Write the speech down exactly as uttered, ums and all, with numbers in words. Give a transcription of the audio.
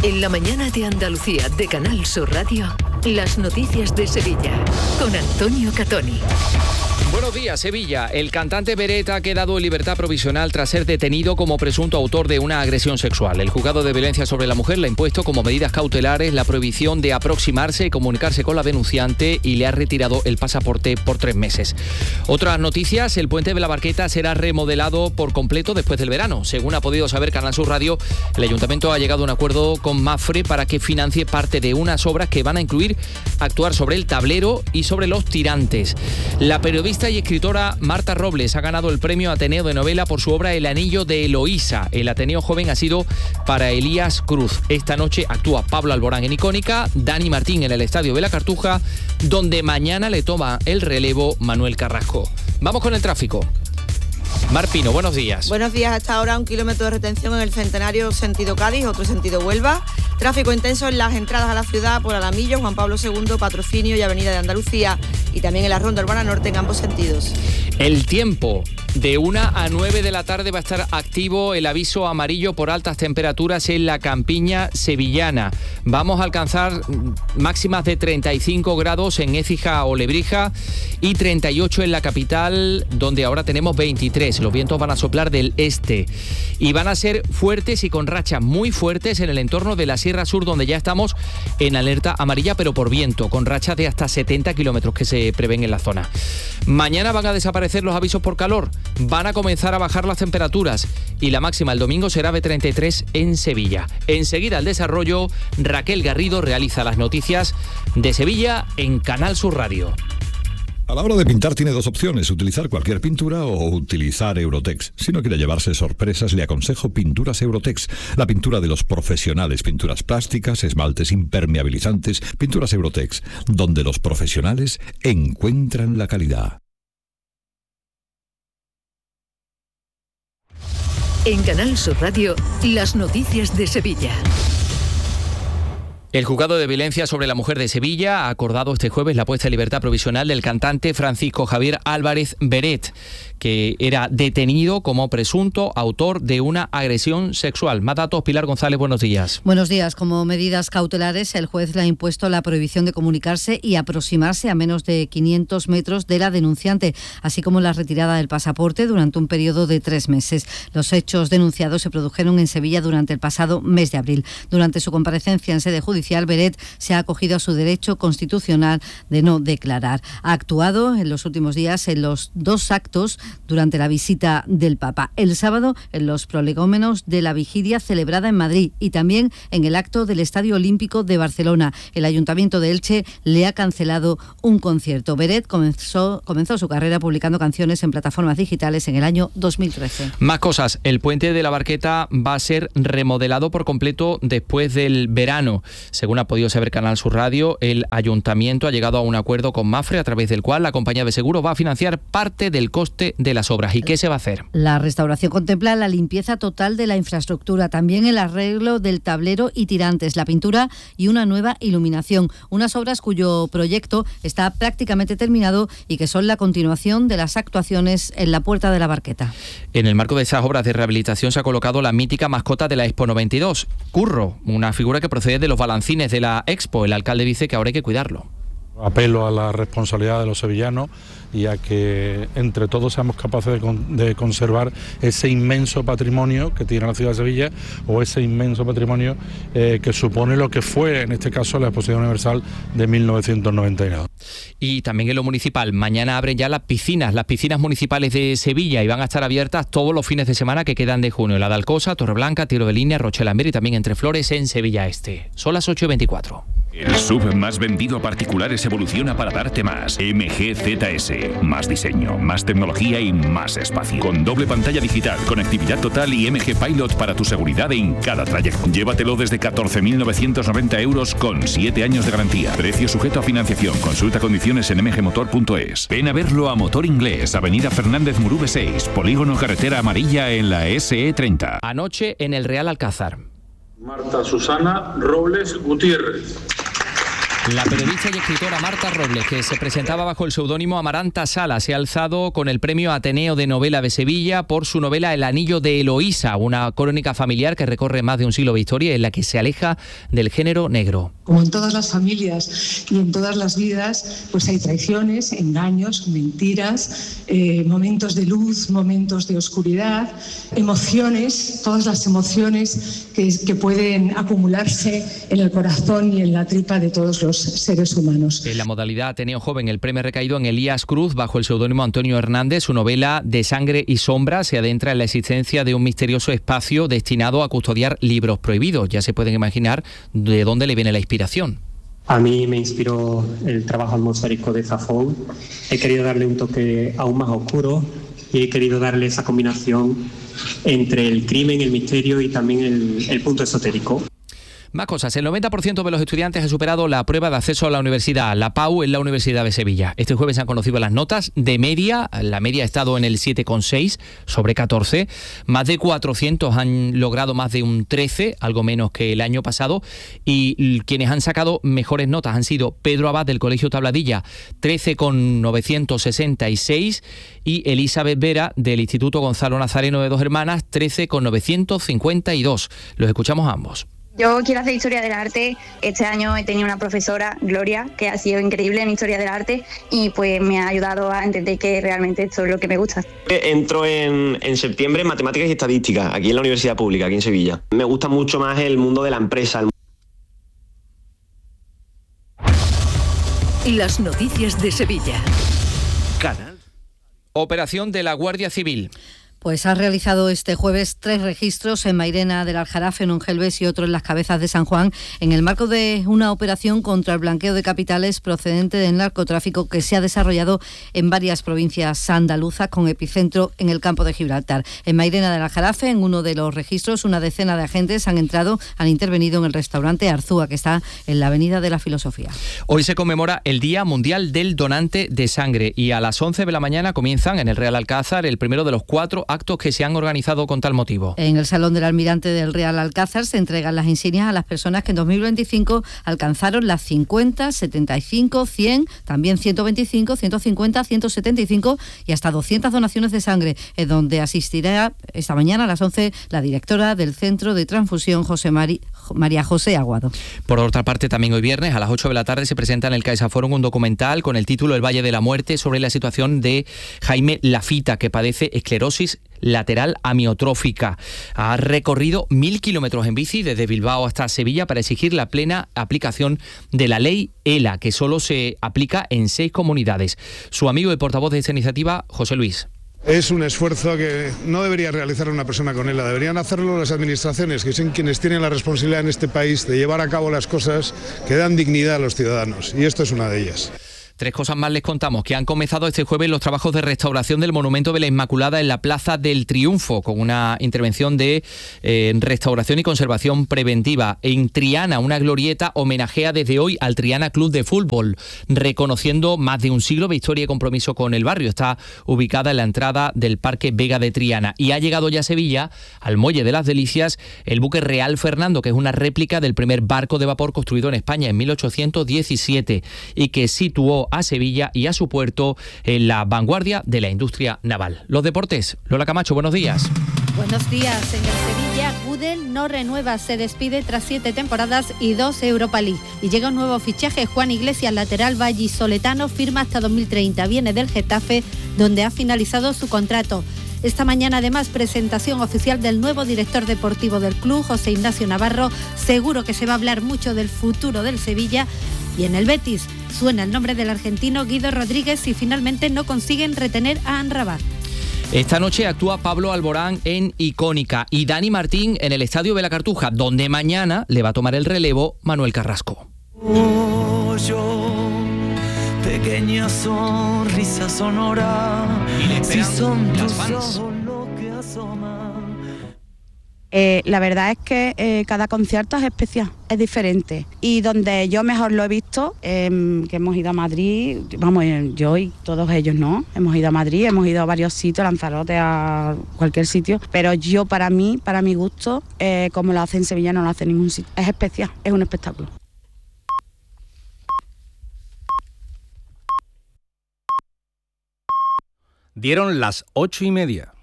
En la mañana de Andalucía de Canal Sur Radio, las noticias de Sevilla con Antonio Catoni. Buenos días, Sevilla. El cantante Beret ha quedado en libertad provisional tras ser detenido como presunto autor de una agresión sexual. El juzgado de violencia sobre la mujer le ha impuesto como medidas cautelares la prohibición de aproximarse y comunicarse con la denunciante y le ha retirado el pasaporte por tres meses. Otras noticias: el puente de la Barqueta será remodelado por completo después del verano. Según ha podido saber Canal Sur Radio, el Ayuntamiento ha llegado a un acuerdo con Mafre para que financie parte de unas obras que van a incluir actuar sobre el tablero y sobre los tirantes. La periodista y escritora Marta Robles ha ganado el premio Ateneo de novela por su obra El anillo de Eloísa. El Ateneo joven ha sido para Elías Cruz. Esta noche actúa Pablo Alborán en Icónica, Dani Martín en el Estadio de la Cartuja, donde mañana le toma el relevo Manuel Carrasco. Vamos con el tráfico. Mar Pino, buenos días. Buenos días. Hasta ahora un kilómetro de retención en el Centenario sentido Cádiz, otro sentido Huelva. Tráfico intenso en las entradas a la ciudad por Alamillo, Juan Pablo segundo, Patrocinio y Avenida de Andalucía, y también en la Ronda Urbana Norte en ambos sentidos. El tiempo. De una a nueve de la tarde va a estar activo el aviso amarillo por altas temperaturas en la campiña sevillana. Vamos a alcanzar máximas de treinta y cinco grados en Écija o Lebrija y treinta y ocho en la capital, donde ahora tenemos veintitrés. Los vientos van a soplar del este y van a ser fuertes y con rachas muy fuertes en el entorno de la Sierra Sur, donde ya estamos en alerta amarilla, pero por viento, con rachas de hasta setenta kilómetros que se prevén en la zona. Mañana van a desaparecer los avisos por calor, van a comenzar a bajar las temperaturas y la máxima el domingo será de treinta y tres en Sevilla. Enseguida el desarrollo, Raquel Garrido realiza las noticias de Sevilla en Canal Sur Radio. A la hora de pintar tiene dos opciones, utilizar cualquier pintura o utilizar Eurotex. Si no quiere llevarse sorpresas, le aconsejo Pinturas Eurotex, la pintura de los profesionales, pinturas plásticas, esmaltes impermeabilizantes, Pinturas Eurotex, donde los profesionales encuentran la calidad. En Canal Sur Radio, las noticias de Sevilla. El juzgado de violencia sobre la mujer de Sevilla ha acordado este jueves la puesta en libertad provisional del cantante Francisco Javier Álvarez Beret, que era detenido como presunto autor de una agresión sexual. Más datos, Pilar González, buenos días. Buenos días. Como medidas cautelares, el juez le ha impuesto la prohibición de comunicarse y aproximarse a menos de quinientos metros de la denunciante, así como la retirada del pasaporte durante un periodo de tres meses. Los hechos denunciados se produjeron en Sevilla durante el pasado mes de abril. Durante su comparecencia en sede judicial, Beret se ha acogido a su derecho constitucional de no declarar. Ha actuado en los últimos días en los dos actos durante la visita del Papa. El sábado en los prolegómenos de la vigilia celebrada en Madrid y también en el acto del Estadio Olímpico de Barcelona. El Ayuntamiento de Elche le ha cancelado un concierto. Beret comenzó, comenzó su carrera publicando canciones en plataformas digitales en el año dos mil trece. Más cosas. El puente de la Barqueta va a ser remodelado por completo después del verano. Según ha podido saber Canal Sur Radio, el Ayuntamiento ha llegado a un acuerdo con Mafre, a través del cual la compañía de seguro va a financiar parte del coste de las obras. ¿Y qué se va a hacer? La restauración contempla la limpieza total de la infraestructura, también el arreglo del tablero y tirantes, la pintura y una nueva iluminación. Unas obras cuyo proyecto está prácticamente terminado y que son la continuación de las actuaciones en la Puerta de la Barqueta. En el marco de esas obras de rehabilitación se ha colocado la mítica mascota de la Expo noventa y dos, Curro, una figura que procede de los balancines de la Expo. El alcalde dice que ahora hay que cuidarlo. Apelo a la responsabilidad de los sevillanos y a que entre todos seamos capaces de, con, de conservar ese inmenso patrimonio que tiene la ciudad de Sevilla, o ese inmenso patrimonio eh, que supone lo que fue, en este caso, la Exposición Universal de mil novecientos noventa y dos. Y también en lo municipal, mañana abren ya las piscinas, las piscinas municipales de Sevilla, y van a estar abiertas todos los fines de semana que quedan de junio. La de Alcosa, Torreblanca, Tiro de Línea, Rochelamber y también Entre Flores en Sevilla Este. Son las ocho y veinticuatro. El S U V más vendido a particulares evoluciona para darte más. M G Z S. Más diseño, más tecnología y más espacio. Con doble pantalla digital, conectividad total y M G Pilot para tu seguridad en cada trayecto. Llévatelo desde catorce mil novecientos noventa euros con siete años de garantía. Precio sujeto a financiación. Consulta condiciones en m g motor punto es. Ven a verlo a Motor Inglés, Avenida Fernández Murube seis, Polígono Carretera Amarilla en la S E treinta. Anoche en el Real Alcázar. Marta Susana Robles Gutiérrez. La periodista y escritora Marta Robles, que se presentaba bajo el seudónimo Amaranta Sala, se ha alzado con el premio Ateneo de Novela de Sevilla por su novela El anillo de Eloísa, una crónica familiar que recorre más de un siglo de historia en la que se aleja del género negro. Como en todas las familias y en todas las vidas, pues hay traiciones, engaños, mentiras, eh, momentos de luz, momentos de oscuridad, emociones, todas las emociones que, que pueden acumularse en el corazón y en la tripa de todos los seres humanos. En la modalidad Ateneo Joven, el premio ha recaído en Elías Cruz bajo el seudónimo Antonio Hernández. Su novela De sangre y sombra se adentra en la existencia de un misterioso espacio destinado a custodiar libros prohibidos. Ya se pueden imaginar de dónde le viene la inspiración. A mí me inspiró el trabajo atmosférico de Zafón. He querido darle un toque aún más oscuro y he querido darle esa combinación entre el crimen, el misterio y también el, el punto esotérico. Más cosas. El noventa por ciento de los estudiantes ha superado la prueba de acceso a la universidad, la P A U, en la Universidad de Sevilla. Este jueves se han conocido las notas de media. La media ha estado en el siete coma seis sobre catorce. Más de cuatrocientos han logrado más de un trece, algo menos que el año pasado. Y quienes han sacado mejores notas han sido Pedro Abad del Colegio Tabladilla, trece con novecientos sesenta y seis, y Elizabeth Vera del Instituto Gonzalo Nazareno de Dos Hermanas, trece con novecientos cincuenta y dos. Los escuchamos a ambos. Yo quiero hacer Historia del Arte. Este año he tenido una profesora, Gloria, que ha sido increíble en Historia del Arte y pues me ha ayudado a entender que realmente esto es lo que me gusta. Entro en, en septiembre en Matemáticas y Estadística, aquí en la Universidad Pública, aquí en Sevilla. Me gusta mucho más el mundo de la empresa. Las noticias de Sevilla. Canal. Operación de la Guardia Civil. Pues ha realizado este jueves tres registros en Mairena del Aljarafe, en Ongelves y otro en Las Cabezas de San Juan, en el marco de una operación contra el blanqueo de capitales procedente del narcotráfico que se ha desarrollado en varias provincias andaluzas, con epicentro en el campo de Gibraltar. En Mairena del Aljarafe, en uno de los registros, una decena de agentes han entrado, han intervenido en el restaurante Arzúa, que está en la Avenida de la Filosofía. Hoy se conmemora el Día Mundial del Donante de Sangre y a las once de la mañana comienzan en el Real Alcázar el primero de los cuatro actos que se han organizado con tal motivo. En el Salón del Almirante del Real Alcázar se entregan las insignias a las personas que en dos mil veinticinco alcanzaron las cincuenta, setenta y cinco, cien, también ciento veinticinco, ciento cincuenta, ciento setenta y cinco y hasta doscientas donaciones de sangre, en donde asistirá esta mañana a las once la directora del Centro de Transfusión, José Mari, María José Aguado. Por otra parte, también hoy viernes a las ocho de la tarde se presenta en el CaixaForum un documental con el título El Valle de la Muerte, sobre la situación de Jaime Lafita, que padece esclerosis lateral amiotrófica. Ha recorrido mil kilómetros en bici desde Bilbao hasta Sevilla para exigir la plena aplicación de la ley ELA, que solo se aplica en seis comunidades. Su amigo y portavoz de esta iniciativa, José Luis. Es un esfuerzo que no debería realizar una persona con ELA, deberían hacerlo las administraciones, que son quienes tienen la responsabilidad en este país de llevar a cabo las cosas que dan dignidad a los ciudadanos, y esto es una de ellas. Tres cosas más les contamos, que han comenzado este jueves los trabajos de restauración del Monumento de la Inmaculada en la Plaza del Triunfo, con una intervención de eh, restauración y conservación preventiva. En Triana, una glorieta homenajea desde hoy al Triana Club de Fútbol, reconociendo más de un siglo de historia y compromiso con el barrio. Está ubicada en la entrada del Parque Vega de Triana. Y ha llegado ya a Sevilla, al Muelle de las Delicias, el buque Real Fernando, que es una réplica del primer barco de vapor construido en España en mil ochocientos diecisiete y que situó a Sevilla y a su puerto en la vanguardia de la industria naval. Los deportes. Lola Camacho, buenos días. Buenos días. En el Sevilla, Gudel no renueva, se despide tras siete temporadas y dos Europa League. Y llega un nuevo fichaje, Juan Iglesias, lateral vallisoletano, firma hasta dos mil treinta. Viene del Getafe, donde ha finalizado su contrato. Esta mañana, además, presentación oficial del nuevo director deportivo del club, José Ignacio Navarro. Seguro que se va a hablar mucho del futuro del Sevilla. Y en el Betis suena el nombre del argentino Guido Rodríguez y finalmente no consiguen retener a Amrabat. Esta noche actúa Pablo Alborán en Icónica y Dani Martín en el Estadio de la Cartuja, donde mañana le va a tomar el relevo Manuel Carrasco. Oh, yo, pequeña sonrisa sonora, si son tus ojos lo que asoma. Eh, la verdad es que eh, cada concierto es especial, es diferente. Y donde yo mejor lo he visto, eh, que hemos ido a Madrid, vamos, yo y todos ellos, ¿no? Hemos ido a Madrid, hemos ido a varios sitios, a Lanzarote, a cualquier sitio. Pero yo, para mí, para mi gusto, eh, como lo hace en Sevilla, no lo hace en ningún sitio. Es especial, es un espectáculo. Dieron las ocho y media.